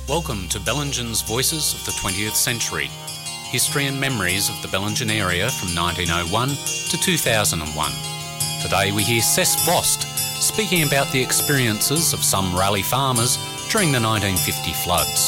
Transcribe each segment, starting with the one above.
Welcome to Bellingen's Voices of the 20th Century, history and memories of the Bellingen area from 1901 to 2001. Today we hear Cess Vost speaking about the experiences of some Raleigh farmers during the 1950 floods.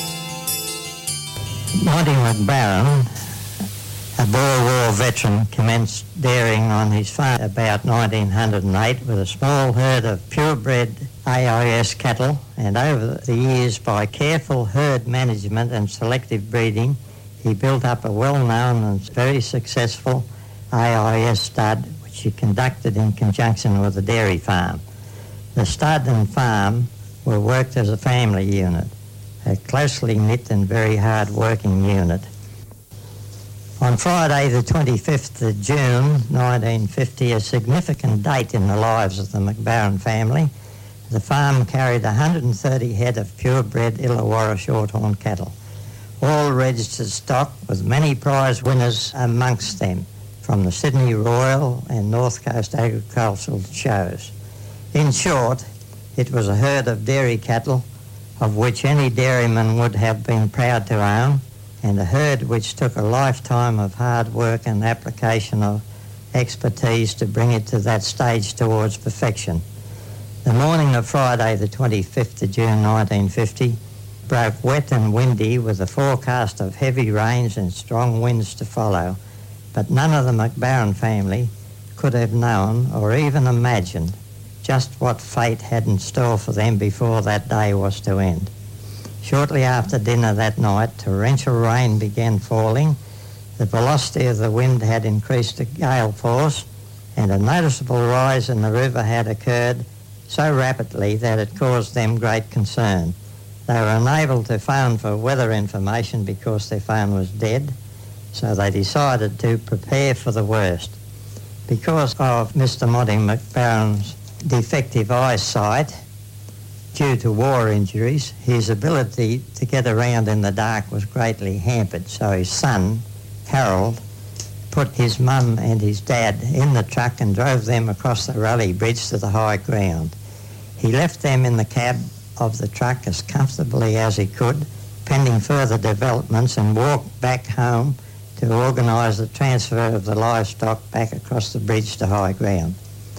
Monty McBarron, a Boer War veteran, commenced dairying on his farm about 1908 with a small herd of purebred AIS cattle, and over the years, by careful herd management and selective breeding, he built up a well-known and very successful AIS stud, which he conducted in conjunction with a dairy farm. The stud and farm were worked as a family unit, a closely knit and very hard-working unit. On Friday, the 25th of June, 1950, a significant date in the lives of the McBarron family, the farm carried 130 head of purebred Illawarra shorthorn cattle, all registered stock with many prize winners amongst them from the Sydney Royal and North Coast agricultural shows. In short, it was a herd of dairy cattle of which any dairyman would have been proud to own, and a herd which took a lifetime of hard work and application of expertise to bring it to that stage towards perfection. The morning of Friday, the 25th of June 1950, broke wet and windy with a forecast of heavy rains and strong winds to follow, but none of the McBarron family could have known or even imagined just what fate had in store for them before that day was to end. Shortly after dinner that night, torrential rain began falling, the velocity of the wind had increased to gale force, and a noticeable rise in the river had occurred so rapidly that it caused them great concern. They were unable to phone for weather information because their phone was dead, so they decided to prepare for the worst. Because of Mr. Monty McBarron's defective eyesight due to war injuries, his ability to get around in the dark was greatly hampered, so his son, Harold, put his mum and his dad in the truck and drove them across the Raleigh Bridge to the high ground. He left them in the cab of the truck as comfortably as he could, pending further developments, and walked back home to organise the transfer of the livestock back across the bridge to high ground.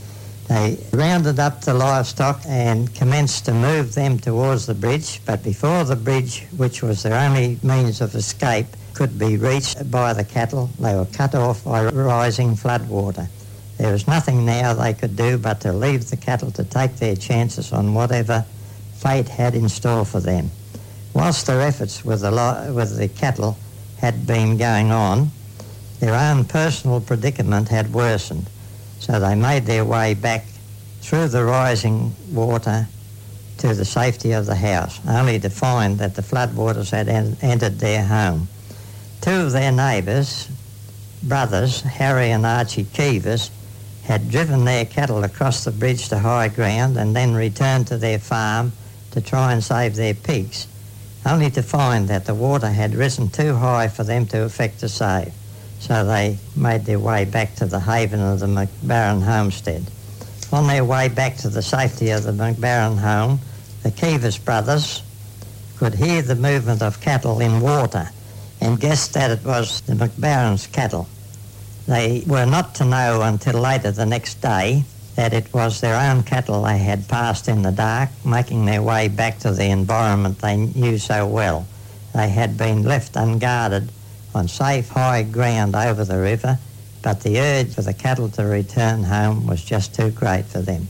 They rounded up the livestock and commenced to move them towards the bridge, but before the bridge, which was their only means of escape, could be reached by the cattle, they were cut off by rising floodwater. There was nothing now they could do but to leave the cattle to take their chances on whatever fate had in store for them. Whilst their efforts with the cattle had been going on, their own personal predicament had worsened, so they made their way back through the rising water to the safety of the house, only to find that the floodwaters had entered their home. Two of their neighbours, brothers, Harry and Archie Keevers, had driven their cattle across the bridge to high ground and then returned to their farm to try and save their pigs, only to find that the water had risen too high for them to effect a save. So they made their way back to the haven of the McBarron homestead. On their way back to the safety of the McBarron home, the Keevers brothers could hear the movement of cattle in water and guessed that it was the McBarron's cattle. They were not to know until later the next day that it was their own cattle they had passed in the dark, making their way back to the environment they knew so well. They had been left unguarded on safe high ground over the river, but the urge for the cattle to return home was just too great for them.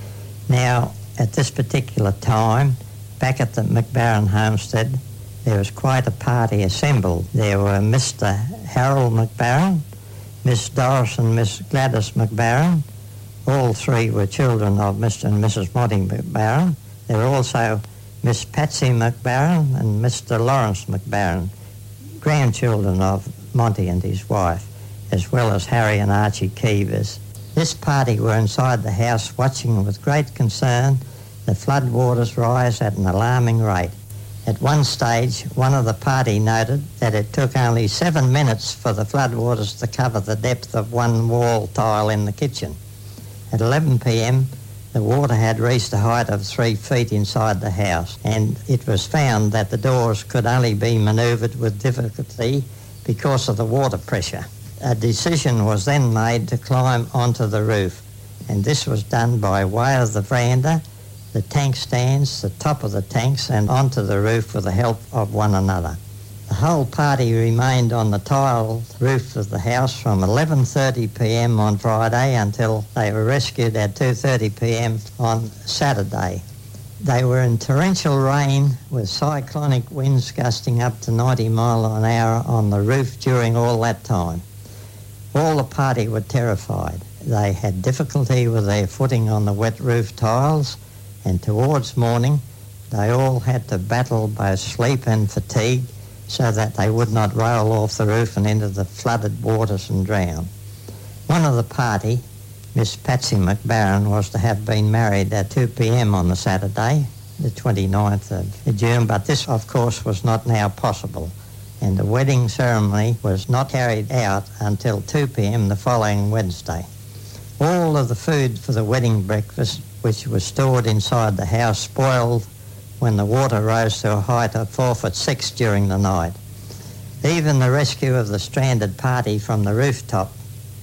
Now, at this particular time, back at the McBarron homestead, there was quite a party assembled. There were Mr. Harold McBarron, Miss Doris and Miss Gladys McBarron. All three were children of Mr. and Mrs. Monty McBarron. There were also Miss Patsy McBarron and Mr. Lawrence McBarron, grandchildren of Monty and his wife, as well as Harry and Archie Keevers. This party were inside the house watching with great concern the floodwaters rise at an alarming rate. At one stage, one of the party noted that it took only 7 minutes for the floodwaters to cover the depth of one wall tile in the kitchen. At 11 p.m, the water had reached a height of 3 feet inside the house, and it was found that the doors could only be manoeuvred with difficulty because of the water pressure. A decision was then made to climb onto the roof, and this was done by way of the veranda, the tank stands, the top of the tanks, and onto the roof with the help of one another. The whole party remained on the tiled roof of the house from 11:30 p.m. on Friday until they were rescued at 2:30 p.m. on Saturday. They were in torrential rain with cyclonic winds gusting up to 90 miles an hour on the roof during all that time. All the party were terrified. They had difficulty with their footing on the wet roof tiles, and towards morning they all had to battle both sleep and fatigue so that they would not roll off the roof and into the flooded waters and drown. One of the party, Miss Patsy McBarron, was to have been married at 2 p.m. on the Saturday, the 29th of June, but this, of course, was not now possible, and the wedding ceremony was not carried out until 2 p.m. the following Wednesday. All of the food for the wedding breakfast, which was stored inside the house, spoiled when the water rose to a height of 4'6" during the night. Even the rescue of the stranded party from the rooftop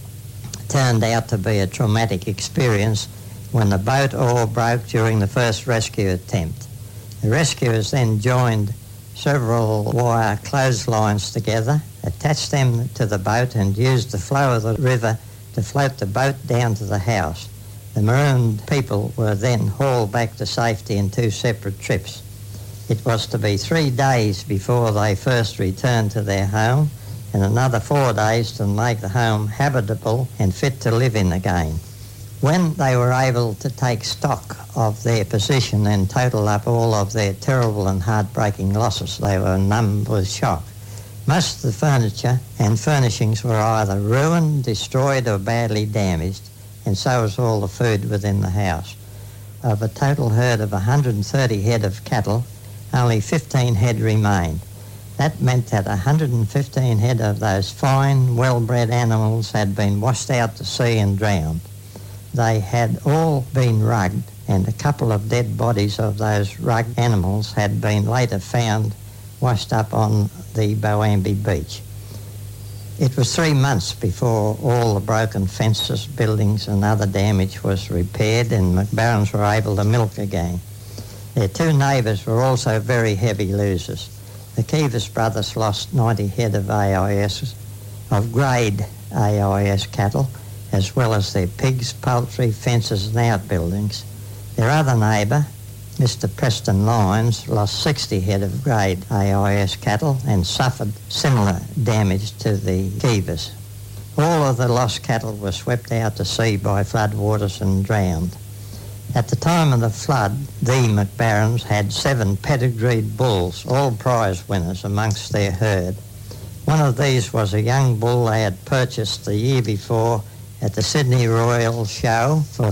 turned out to be a traumatic experience when the boat oar broke during the first rescue attempt. The rescuers then joined several wire clotheslines together, attached them to the boat, and used the flow of the river to float the boat down to the house. The marooned people were then hauled back to safety in 2 separate trips. It was to be 3 days before they first returned to their home, and another 4 days to make the home habitable and fit to live in again. When they were able to take stock of their position and total up all of their terrible and heartbreaking losses, they were numb with shock. Most of the furniture and furnishings were either ruined, destroyed, or badly damaged, and so was all the food within the house. Of a total herd of 130 head of cattle, only 15 head remained. That meant that 115 head of those fine, well-bred animals had been washed out to sea and drowned. They had all been rugged, and a couple of dead bodies of those rugged animals had been later found washed up on the Boambi beach. It was 3 months before all the broken fences, buildings and other damage was repaired, and McBarrons were able to milk again. Their 2 neighbours were also very heavy losers. The Kivas brothers lost 90 head of AIS, of grade AIS cattle, as well as their pigs, poultry, fences and outbuildings. Their other neighbour, Mr. Preston Lyons, lost 60 head of grade AIS cattle and suffered similar damage to the Kivas. All of the lost cattle were swept out to sea by floodwaters and drowned. At the time of the flood, the McBarrons had 7 pedigreed bulls, all prize winners amongst their herd. One of these was a young bull they had purchased the year before at the Sydney Royal Show for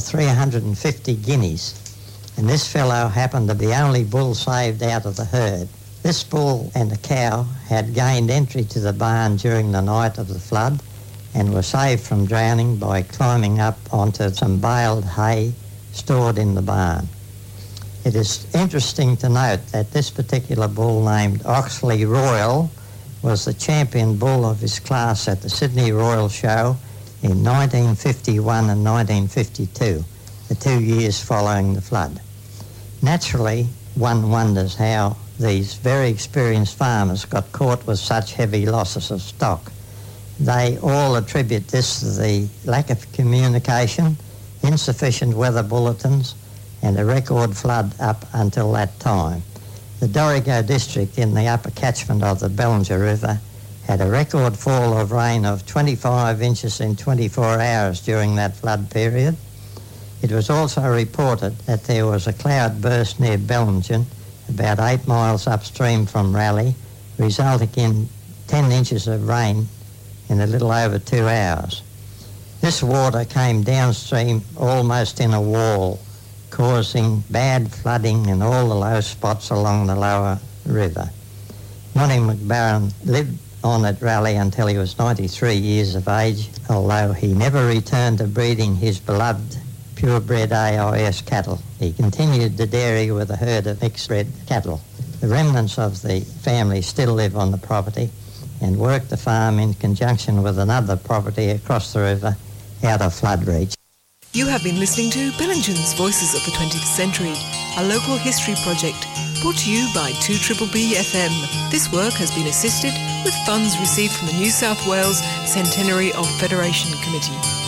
350 guineas. And this fellow happened to be the only bull saved out of the herd. This bull and a cow had gained entry to the barn during the night of the flood and were saved from drowning by climbing up onto some baled hay stored in the barn. It is interesting to note that this particular bull, named Oxley Royal, was the champion bull of his class at the Sydney Royal Show in 1951 and 1952, the 2 years following the flood. Naturally, one wonders how these very experienced farmers got caught with such heavy losses of stock. They all attribute this to the lack of communication, insufficient weather bulletins, and a record flood up until that time. The Dorrigo district in the upper catchment of the Bellinger River had a record fall of rain of 25 inches in 24 hours during that flood period. It was also reported that there was a cloud burst near Bellingen, about 8 miles upstream from Raleigh, resulting in 10 inches of rain in a little over 2 hours. This water came downstream almost in a wall, causing bad flooding in all the low spots along the lower river. Monty McBarron lived on at Raleigh until he was 93 years of age, although he never returned to breeding his beloved purebred AIS cattle. He continued the dairy with a herd of mixed-bred cattle. The remnants of the family still live on the property and work the farm in conjunction with another property across the river out of flood reach. You have been listening to Bellingham's Voices of the 20th Century, a local history project brought to you by 2BBB FM. This work has been assisted with funds received from the New South Wales Centenary of Federation Committee.